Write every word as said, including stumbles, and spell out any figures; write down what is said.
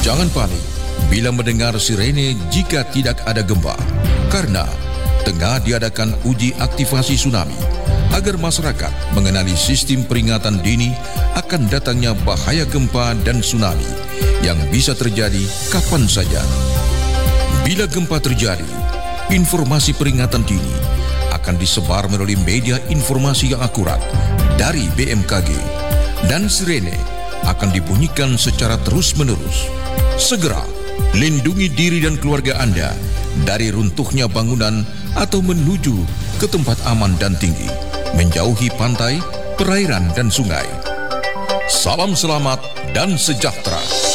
Jangan panik bila mendengar sirene jika tidak ada gempa, karena tengah diadakan uji aktivasi tsunami agar masyarakat mengenali sistem peringatan dini akan datangnya bahaya gempa dan tsunami yang bisa terjadi kapan saja. Bila gempa terjadi, informasi peringatan dini akan disebar melalui media informasi yang akurat dari B M K G dan sirene akan dibunyikan secara terus-menerus. Segera lindungi diri dan keluarga Anda dari runtuhnya bangunan atau menuju ke tempat aman dan tinggi, menjauhi pantai, perairan dan sungai. Salam selamat dan sejahtera.